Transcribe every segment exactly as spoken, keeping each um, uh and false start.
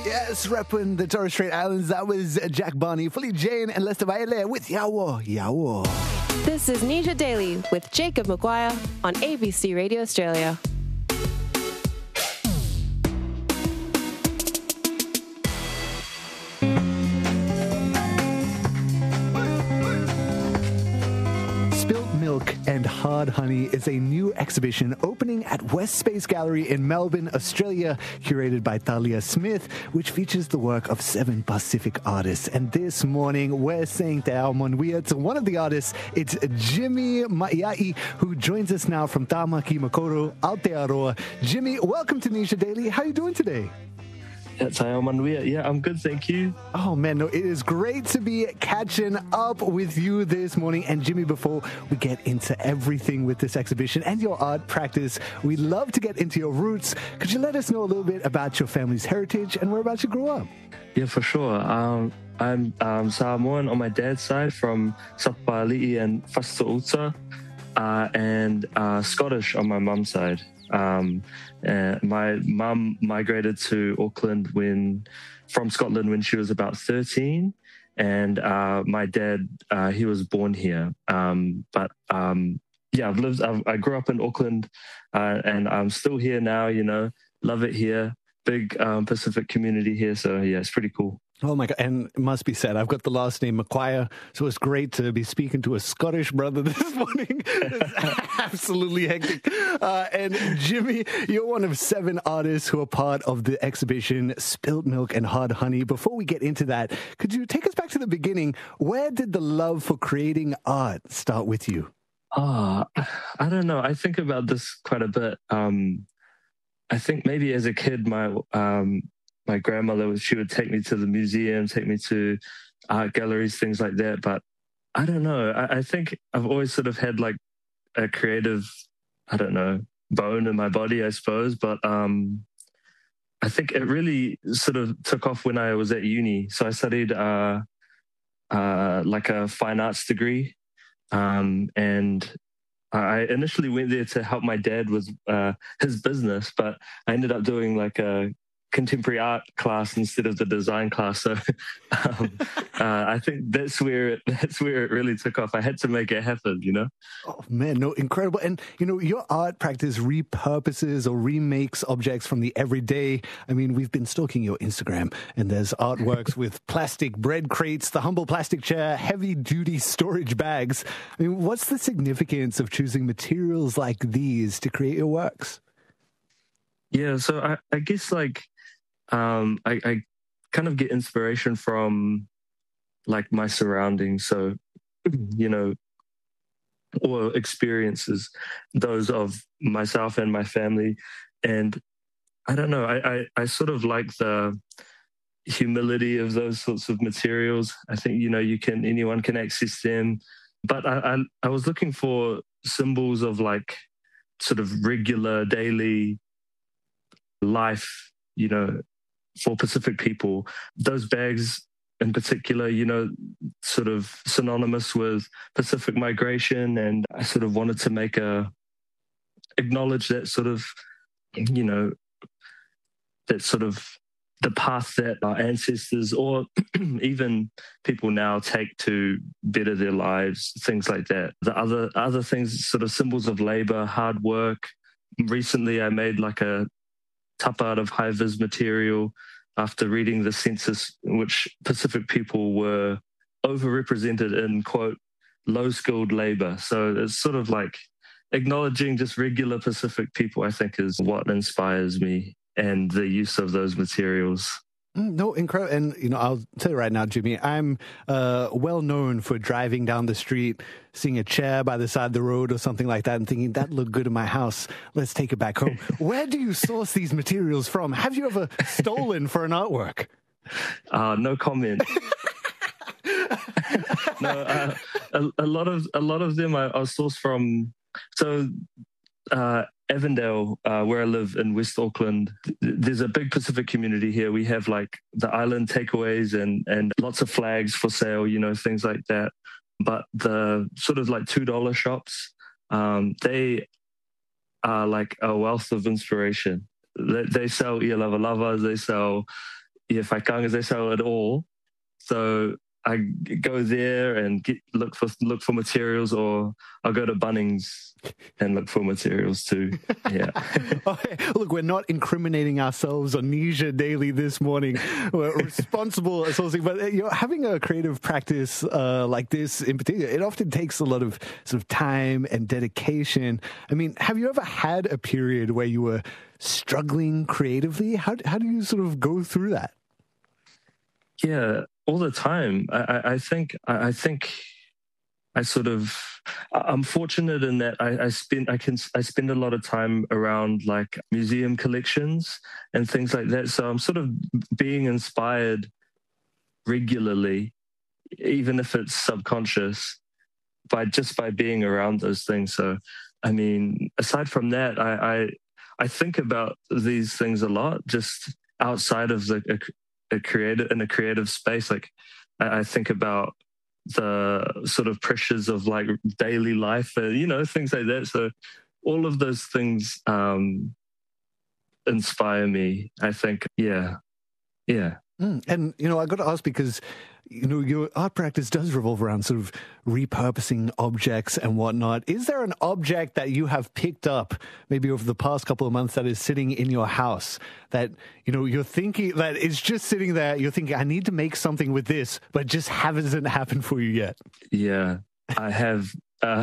Yes, repping the Torres Strait Islands. That was Jack Barney, Fully Jane, and Lester Baile with Yawo, Yawo. This is Nisha Daily with Jacob Maguire on A B C Radio Australia. Milk and Hard Honey is a new exhibition opening at West Space Gallery in Melbourne, Australia, curated by Thalia Smith, which features the work of seven Pacific artists. And this morning, we're saying te ao manuia to one of the artists. It's Jimmy Maiai, who joins us now from Tamaki Makaurau, Aotearoa. Jimmy, welcome to Nisha Daily. How are you doing today? Yeah, I'm good, thank you. Oh, man, no, it is great to be catching up with you this morning. And Jimmy, before we get into everything with this exhibition and your art practice, we'd love to get into your roots. Could you let us know a little bit about your family's heritage and whereabouts you grew up? Yeah, for sure. Um, I'm um, Samoan on my dad's side from Sapali'i and Fasta'uta, uh, and uh, Scottish on my mum's side. Um, uh, my mum migrated to Auckland when, from Scotland when she was about thirteen, and uh, my dad, uh, he was born here. Um, but um, yeah, I've lived. I've, I grew up in Auckland, uh, and I'm still here now. You know, love it here. Big um, Pacific community here, so yeah, it's pretty cool. Oh my God, and it must be said, I've got the last name Maguire, so it's great to be speaking to a Scottish brother this morning. It's absolutely hectic. Uh, and Jimmy, you're one of seven artists who are part of the exhibition Spilt Milk and Hard Honey. Before we get into that, could you take us back to the beginning? Where did the love for creating art start with you? Ah, oh, I don't know. I think about this quite a bit. Um, I think maybe as a kid, my um, my grandmother, she would take me to the museum, take me to art galleries, things like that. But I don't know. I, I think I've always sort of had like a creative, I don't know, bone in my body, I suppose. But um, I think it really sort of took off when I was at uni. So I studied uh, uh, like a fine arts degree. Um, and I initially went there to help my dad with uh, his business, but I ended up doing like a contemporary art class instead of the design class. So um, uh, I think that's where it, that's where it really took off. I had to make it happen, you know? Oh, man, no, incredible. And, you know, your art practice repurposes or remakes objects from the everyday. I mean, we've been stalking your Instagram, and there's artworks with plastic bread crates, the humble plastic chair, heavy-duty storage bags. I mean, what's the significance of choosing materials like these to create your works? Yeah, so I, I guess like um, I, I kind of get inspiration from like my surroundings. So, you know, or experiences, those of myself and my family. And I don't know, I, I, I sort of like the humility of those sorts of materials. I think, you know, you can, anyone can access them. But I, I, I was looking for symbols of like sort of regular daily life, you know, for Pacific people. Those bags in particular, you know, sort of synonymous with Pacific migration. And I sort of wanted to make a, acknowledge that sort of, you know, that sort of the path that our ancestors or even people now take to better their lives, things like that. The other, other things, sort of symbols of labor, hard work. Recently, I made like a tapa out of high-vis material after reading the census in which Pacific people were overrepresented in, quote, low-skilled labor. So it's sort of like acknowledging just regular Pacific people, I think, is what inspires me, and the use of those materials. No, incredible. And, you know, I'll tell you right now, Jimmy, I'm uh, well known for driving down the street, seeing a chair by the side of the road or something like that and thinking, that looked good in my house. Let's take it back home. Where do you source these materials from? Have you ever stolen for an artwork? Uh, no comment. no, uh, a, a lot of a lot of them are, are sourced from, so uh, Avondale, uh, where I live in West Auckland, th- there's a big Pacific community here. We have like the island takeaways and, and lots of flags for sale, you know, things like that. But the sort of like two dollar shops, um, they are like a wealth of inspiration. They, they sell Ia Lava Lava, they sell, yeah, whaikanga, as they say, at all. So I go there and get, look for look for materials, or I'll go to Bunnings and look for materials too. Yeah. Okay. Look, we're not incriminating ourselves on Nisha Daily this morning. We're responsible sourcing, but you know, having a creative practice uh, like this in particular, it often takes a lot of sort of time and dedication. I mean, have you ever had a period where you were struggling creatively? How how do you sort of go through that? Yeah, all the time. I, I, I think I, I think I sort of I'm fortunate in that I, I spend I can I spend a lot of time around like museum collections and things like that. So I'm sort of being inspired regularly, even if it's subconscious, by just by being around those things. So I mean, aside from that, I I, I think about these things a lot, just outside of the a, a creative in a creative space. Like I, I think about the sort of pressures of like daily life, uh, you know, things like that. So all of those things um, inspire me, I think. Yeah. Yeah. Mm. And, you know, I got to ask because, you know, your art practice does revolve around sort of repurposing objects and whatnot. Is there an object that you have picked up maybe over the past couple of months that is sitting in your house that, you know, you're thinking that it's just sitting there, you're thinking, I need to make something with this, but just hasn't happened for you yet? Yeah, I have. Uh,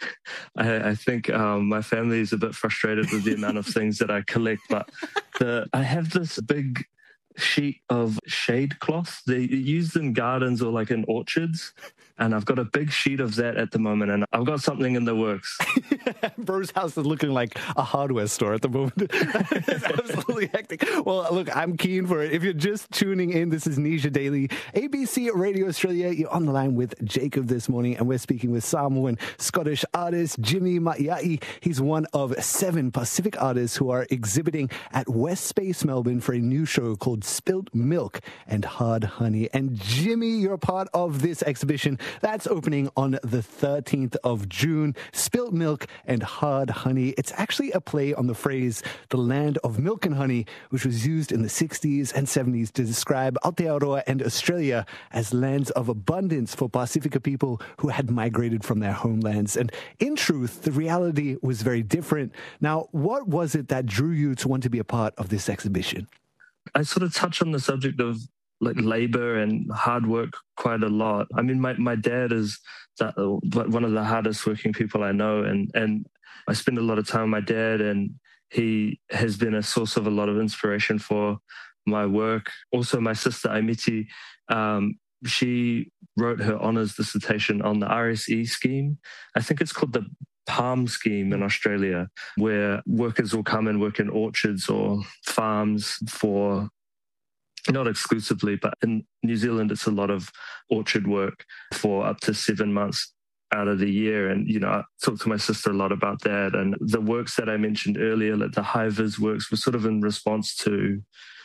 I, I think um, my family is a bit frustrated with the amount of things that I collect, but the, I have this big sheet of shade cloth. They used in gardens or like in orchards, and I've got a big sheet of that at the moment, and I've got something in the works. Bro's house is looking like a hardware store at the moment. It's absolutely hectic. Well, look, I'm keen for it. If you're just tuning in, this is Nisha Daily, A B C Radio Australia. You're on the line with Jacob this morning, and we're speaking with Samoan Scottish artist Jimmy Maiai. He's one of seven Pacific artists who are exhibiting at West Space Melbourne for a new show called Spilt Milk and Hard Honey. And Jimmy, you're part of this exhibition. That's opening on the thirteenth of June. Spilt Milk and Hard Honey. It's actually a play on the phrase, the land of milk and honey, which was used in the sixties and seventies to describe Aotearoa and Australia as lands of abundance for Pasifika people who had migrated from their homelands. And in truth, the reality was very different. Now, what was it that drew you to want to be a part of this exhibition? I sort of touch on the subject of like labor and hard work quite a lot. I mean, my, my dad is that, one of the hardest working people I know, and, and I spend a lot of time with my dad, and he has been a source of a lot of inspiration for my work. Also, my sister Aimiti, um, she wrote her honours dissertation on the R S E scheme. I think it's called the Palm scheme in Australia, where workers will come and work in orchards or farms for, not exclusively, but in New Zealand, it's a lot of orchard work for up to seven months out of the year. And, you know, I talked to my sister a lot about that. And the works that I mentioned earlier, like the high-vis works, were sort of in response to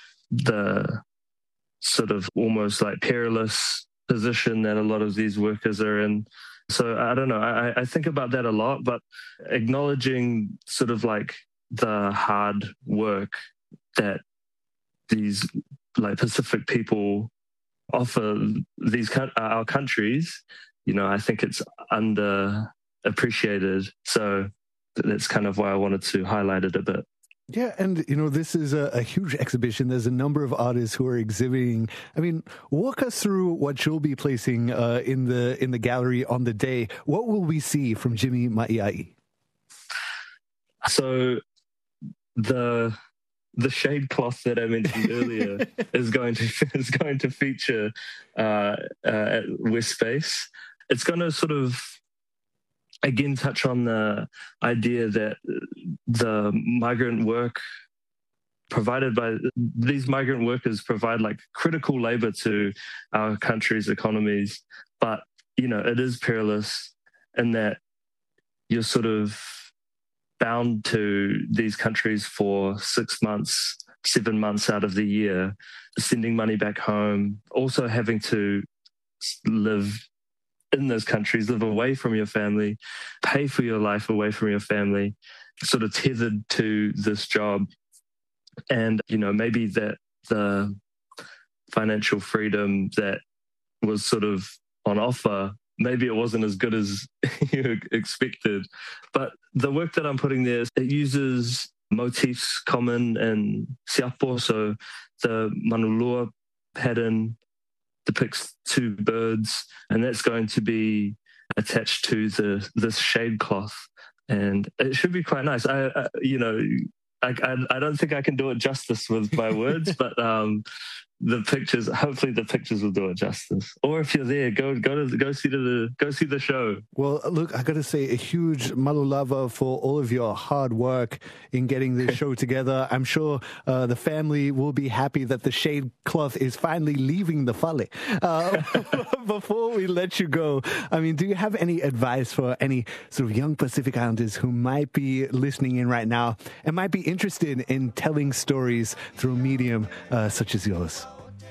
the sort of almost like perilous position that a lot of these workers are in. So I don't know, I, I think about that a lot, but acknowledging sort of like the hard work that these like Pacific people offer these our countries, you know, I think it's underappreciated. So that's kind of why I wanted to highlight it a bit. Yeah, and, you know, this is a, a huge exhibition. There's a number of artists who are exhibiting. I mean, walk us through what you'll be placing uh, in the in the gallery on the day. What will we see from Jimmy Maiai? So the the shade cloth that I mentioned earlier is going to is going to feature uh, uh, at West Space. It's going to sort of again touch on the idea that the migrant work provided by these migrant workers provide like critical labor to our country's economies, but you know it is perilous in that you're sort of bound to these countries for six months, seven months out of the year, sending money back home, also having to live in those countries, live away from your family, pay for your life away from your family, sort of tethered to this job. And, you know, maybe that the financial freedom that was sort of on offer, maybe it wasn't as good as you expected. But the work that I'm putting there, it uses motifs common in Siapo. So the Manulua pattern depicts two birds, and that's going to be attached to the this shade cloth, and it should be quite nice. I, I you know, I, I I don't think I can do it justice with my words, but um, the pictures, hopefully the pictures will do it justice. Or if you're there, go go to go see the go see the show. Well, look, I got to say a huge malulava for all of your hard work in getting this show together. I'm sure uh, the family will be happy that the shade cloth is finally leaving the fale. Uh, before we let you go, I mean, do you have any advice for any sort of young Pacific Islanders who might be listening in right now and might be interested in telling stories through a medium uh, such as yours?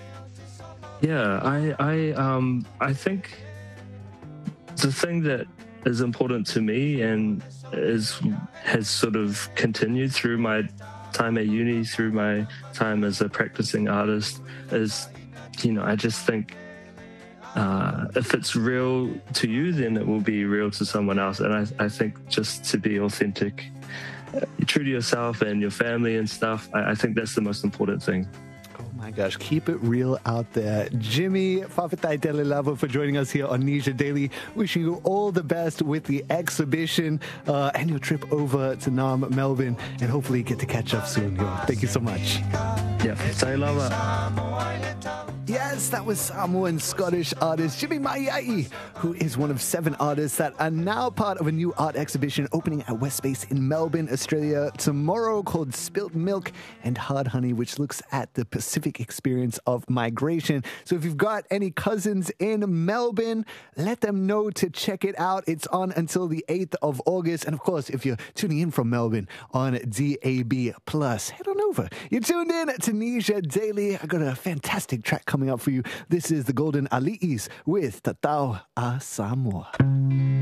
Yeah, I I um I think the thing that is important to me and is has sort of continued through my time at uni, through my time as a practicing artist, is, you know, I just think uh, if it's real to you, then it will be real to someone else. And I, I think just to be authentic, true to yourself and your family and stuff, I, I think that's the most important thing. My gosh, keep it real out there. Jimmy Fa'afetai Telelava for joining us here on Nisha Daily. Wishing you all the best with the exhibition uh, and your trip over to Nam, Melbourne, and hopefully get to catch up soon. Yo. Thank you so much. Yeah, Telelava. Yes, that was Samoan Scottish artist Jimmy Maiai, who is one of seven artists that are now part of a new art exhibition opening at West Space in Melbourne, Australia tomorrow, called Spilt Milk and Hard Honey, which looks at the Pacific experience of migration. So if you've got any cousins in Melbourne, let them know to check it out. It's on until the eighth of August. And of course, if you're tuning in from Melbourne on D A B plus, head on over. You're tuned in to Nisha Daily. I got a fantastic track coming up for you. This is the Golden Ali'is with Tatau a Samoa.